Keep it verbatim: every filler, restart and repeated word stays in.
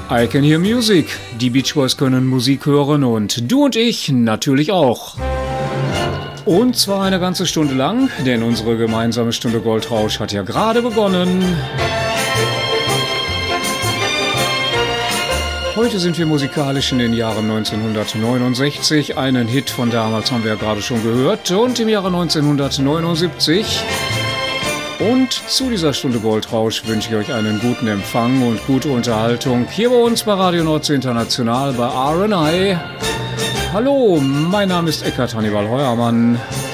I Can Hear Music. Die Beach Boys können Musik hören und du und ich natürlich auch. Und zwar eine ganze Stunde lang, denn unsere gemeinsame Stunde Goldrausch hat ja gerade begonnen. Heute sind wir musikalisch in den Jahren neunzehnhundertneunundsechzig. Einen Hit von damals haben wir ja gerade schon gehört. Und im Jahre neunzehnhundertneunundsiebzig. Und zu dieser Stunde Goldrausch wünsche ich euch einen guten Empfang und gute Unterhaltung hier bei uns bei Radio Nordsee International bei R and I. Hallo, mein Name ist Eckhard Hannibal Heuermann.